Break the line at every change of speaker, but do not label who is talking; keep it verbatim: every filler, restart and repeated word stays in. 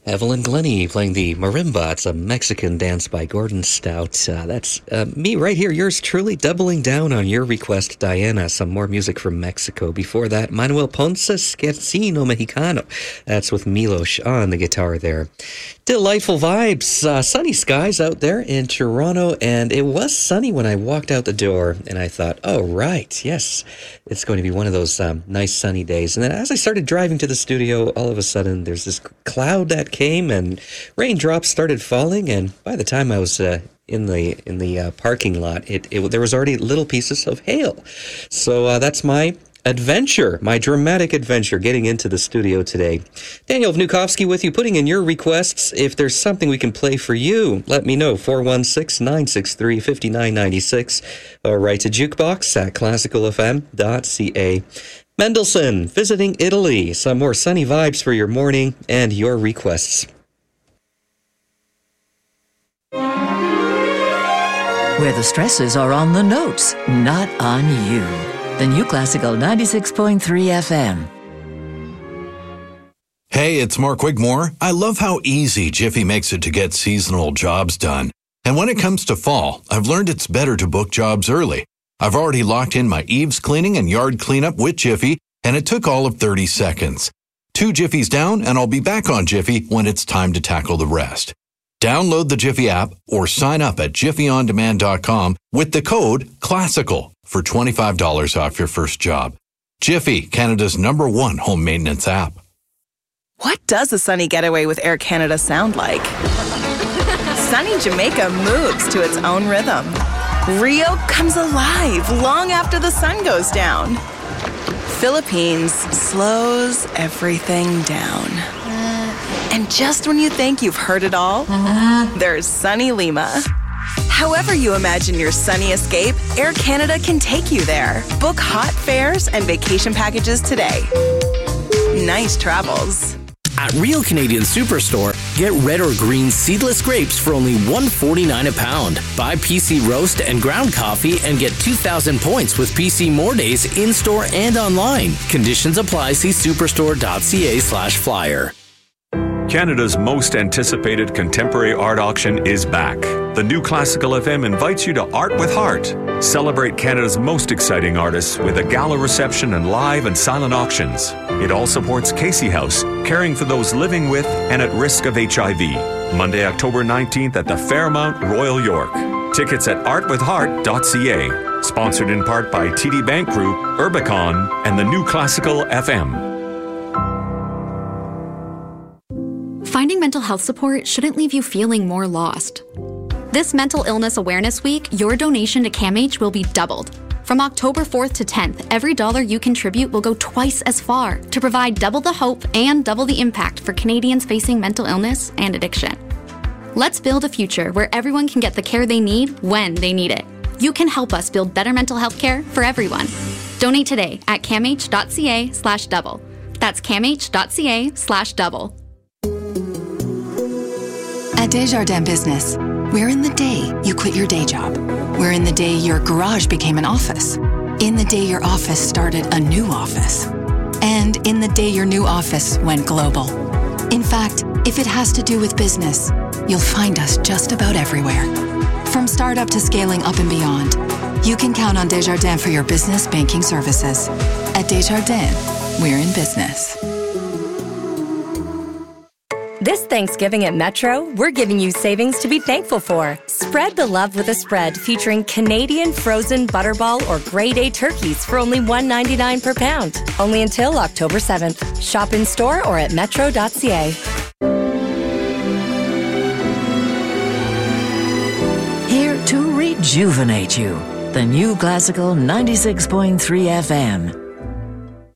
Evelyn Glennie playing the marimba. It's a Mexican dance by Gordon Stout. Uh, that's uh, me right here, yours truly, doubling down on your request, Diana. Some more music from Mexico. Before that, Manuel Ponce, Scherzino Mexicano. That's with Milos on the guitar there. Delightful vibes. Uh, sunny skies out there in Toronto, and it was sunny when I walked out the door, and I thought, oh, right, yes, it's going to be one of those um, nice sunny days. And then as I started driving to the studio, all of a sudden, there's this cloud that came, and raindrops started falling, and by the time I was uh, in the in the uh, parking lot, it, it there was already little pieces of hail. So uh, that's my adventure, my dramatic adventure getting into the studio today. Daniel Vnukovsky with you, putting in your requests. If there's something we can play for you, let me know. four one six, nine six three, five nine nine six or write to jukebox at classical f m dot c a. Mendelssohn, visiting Italy. Some more sunny vibes for your morning and your requests.
Where the stresses are on the notes, not on you. The New Classical ninety-six point three F M.
Hey, it's Mark Wigmore. I love how easy Jiffy makes it to get seasonal jobs done. And when it comes to fall, I've learned it's better to book jobs early. I've already locked in my eaves cleaning and yard cleanup with Jiffy, and it took all of thirty seconds. Two Jiffies down, and I'll be back on Jiffy when it's time to tackle the rest. Download the Jiffy app or sign up at jiffy on demand dot com with the code CLASSICAL for twenty-five dollars off your first job. Jiffy, Canada's number one home maintenance app.
What does a sunny getaway with Air Canada sound like? Sunny Jamaica moves to its own rhythm. Rio comes alive long after the sun goes down. Philippines slows everything down. And just when you think you've heard it all, there's sunny Lima. However you imagine your sunny escape, Air Canada can take you there. Book hot fares and vacation packages today. Nice travels.
At Real Canadian Superstore, get red or green seedless grapes for only one dollar and forty-nine cents a pound. Buy P C roast and ground coffee and get two thousand points with P C More Days in-store and online. Conditions apply. See superstore.ca slash flyer.
Canada's most anticipated contemporary art auction is back. The New Classical F M invites you to Art with Heart. Celebrate Canada's most exciting artists with a gala reception and live and silent auctions. It all supports Casey House, caring for those living with and at risk of H I V. Monday, October nineteenth at the Fairmount, Royal York. Tickets at art with heart dot c a. Sponsored in part by T D Bank Group, Urbicon, and the New Classical F M.
Finding mental health support shouldn't leave you feeling more lost. This Mental Illness Awareness Week, your donation to CAMH will be doubled. From October fourth to tenth, every dollar you contribute will go twice as far to provide double the hope and double the impact for Canadians facing mental illness and addiction. Let's build a future where everyone can get the care they need when they need it. You can help us build better mental health care for everyone. Donate today at camh.ca slash double. That's camh.ca slash double.
At Desjardins Business, we're in the day you quit your day job. We're in the day your garage became an office. In the day your office started a new office. And in the day your new office went global. In fact, if it has to do with business, you'll find us just about everywhere. From startup to scaling up and beyond, you can count on Desjardins for your business banking services. At Desjardins, we're in business.
This Thanksgiving at Metro, we're giving you savings to be thankful for. Spread the love with a spread featuring Canadian frozen butterball or grade A turkeys for only one dollar and ninety-nine cents per pound. Only until October seventh. Shop in store or at metro dot c a.
Here to rejuvenate you. The New Classical ninety-six point three F M.